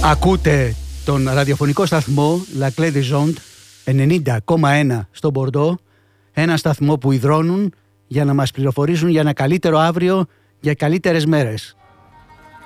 Ακούτε τον ραδιοφωνικό σταθμό La Clé des Ondes 90,1 στο Μπορντό, ένα σταθμό που υδρώνουν για να μας πληροφορήσουν για ένα καλύτερο αύριο, για καλύτερες μέρες.